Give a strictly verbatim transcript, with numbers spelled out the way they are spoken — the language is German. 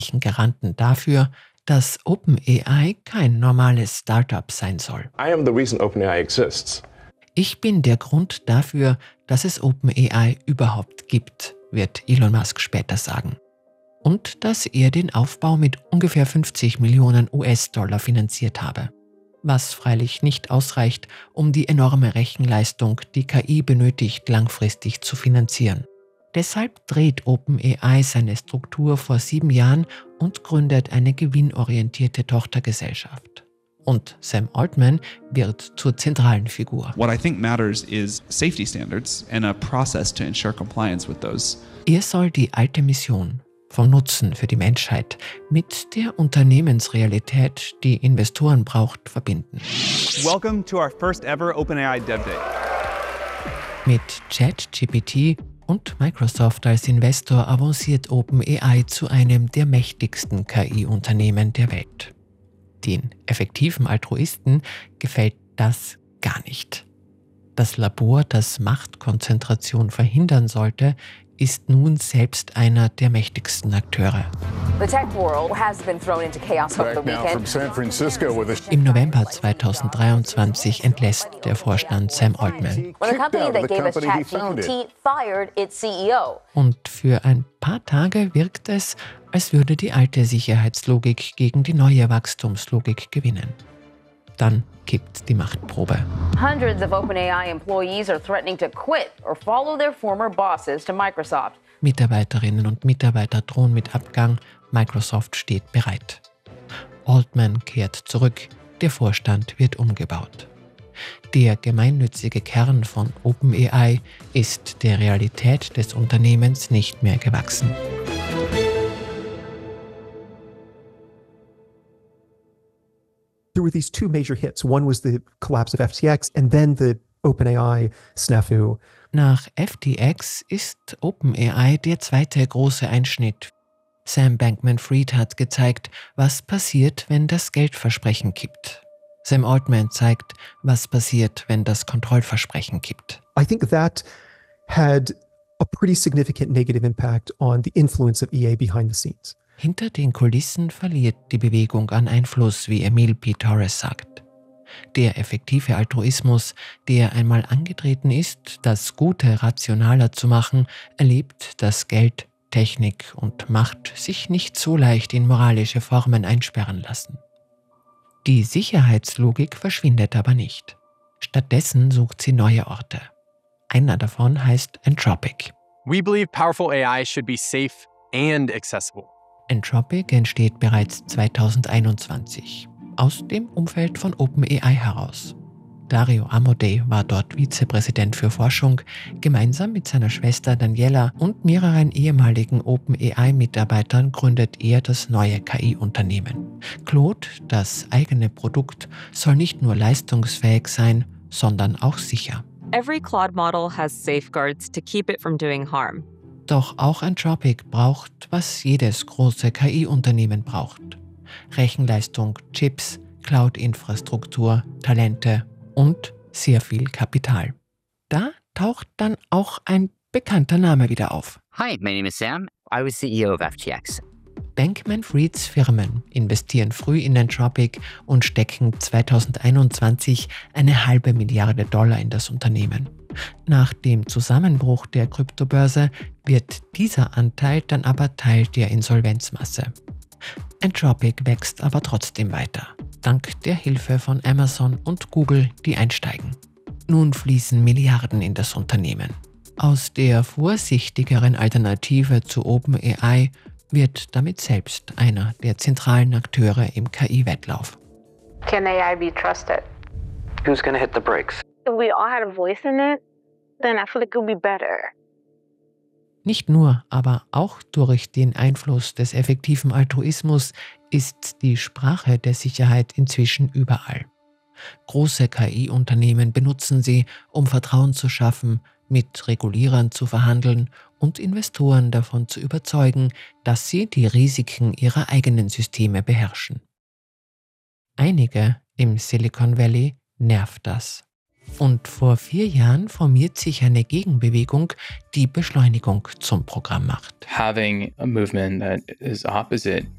Garanten dafür, dass OpenAI kein normales Startup sein soll. I am the reason OpenAI exists. Ich bin der Grund dafür, dass es OpenAI überhaupt gibt, wird Elon Musk später sagen. Und dass er den Aufbau mit ungefähr fünfzig Millionen U S-Dollar finanziert habe. Was freilich nicht ausreicht, um die enorme Rechenleistung, die K I benötigt, langfristig zu finanzieren. Deshalb dreht OpenAI seine Struktur vor sieben Jahren und gründet eine gewinnorientierte Tochtergesellschaft. Und Sam Altman wird zur zentralen Figur. What I think matters is safety standards and a process to ensure compliance with those. Er soll die alte Mission vom Nutzen für die Menschheit mit der Unternehmensrealität, die Investoren braucht, verbinden. Welcome to our first ever OpenAI Dev Day. Mit ChatGPT und Microsoft als Investor avanciert OpenAI zu einem der mächtigsten K I-Unternehmen der Welt. Den effektiven Altruisten gefällt das gar nicht. Das Labor, das Machtkonzentration verhindern sollte, ist nun selbst einer der mächtigsten Akteure. Im November zweitausenddreiundzwanzig entlässt der Vorstand Sam Altman. Und für ein paar Tage wirkt es, als würde die alte Sicherheitslogik gegen die neue Wachstumslogik gewinnen. Dann kippt die Machtprobe. Hundreds of OpenAI employees are threatening to quit or follow their former bosses to Microsoft. Mitarbeiterinnen und Mitarbeiter drohen mit Abgang. Microsoft steht bereit. Altman kehrt zurück. Der Vorstand wird umgebaut. Der gemeinnützige Kern von OpenAI ist der Realität des Unternehmens nicht mehr gewachsen. There were these two major hits. One was the collapse of F T X and then the OpenAI snafu. Nach F T X ist OpenAI der zweite große Einschnitt. Sam Bankman-Fried hat gezeigt, was passiert, wenn das Geldversprechen kippt. Sam Altman zeigt, was passiert, wenn das Kontrollversprechen kippt. I think that had a pretty significant negative impact on the influence of E A behind the scenes. Hinter den Kulissen verliert die Bewegung an Einfluss, wie Emil P. Torres sagt. Der effektive Altruismus, der einmal angetreten ist, das Gute rationaler zu machen, erlebt, dass Geld, Technik und Macht sich nicht so leicht in moralische Formen einsperren lassen. Die Sicherheitslogik verschwindet aber nicht. Stattdessen sucht sie neue Orte. Einer davon heißt Anthropic. We believe powerful A I should be safe and accessible. Anthropic entsteht bereits zweitausendeinundzwanzig, aus dem Umfeld von OpenAI heraus. Dario Amodei war dort Vizepräsident für Forschung, gemeinsam mit seiner Schwester Daniela und mehreren ehemaligen OpenAI-Mitarbeitern gründet er das neue K I-Unternehmen. Claude, das eigene Produkt, soll nicht nur leistungsfähig sein, sondern auch sicher. Every Claude model has safeguards to keep it from doing harm. Doch auch Anthropic braucht, was jedes große K I-Unternehmen braucht. Rechenleistung, Chips, Cloud-Infrastruktur, Talente und sehr viel Kapital. Da taucht dann auch ein bekannter Name wieder auf. Hi, my name is Sam. I was C E O of F T X. Bankman-Frieds Firmen investieren früh in Anthropic und stecken zweitausendeinundzwanzig eine halbe Milliarde Dollar in das Unternehmen. Nach dem Zusammenbruch der Kryptobörse wird dieser Anteil dann aber Teil der Insolvenzmasse. Anthropic wächst aber trotzdem weiter, dank der Hilfe von Amazon und Google, die einsteigen. Nun fließen Milliarden in das Unternehmen. Aus der vorsichtigeren Alternative zu OpenAI wird damit selbst einer der zentralen Akteure im K I-Wettlauf. Can A I be trusted? Who's gonna hit the brakes? If we all had a voice in it, then I feel like it would be better. Nicht nur, aber auch durch den Einfluss des effektiven Altruismus ist die Sprache der Sicherheit inzwischen überall. Große K I-Unternehmen benutzen sie, um Vertrauen zu schaffen, mit Regulierern zu verhandeln und Investoren davon zu überzeugen, dass sie die Risiken ihrer eigenen Systeme beherrschen. Einige im Silicon Valley nervt das. Und vor vier Jahren formiert sich eine Gegenbewegung, die Beschleunigung zum Programm macht. Having a movement that is opposite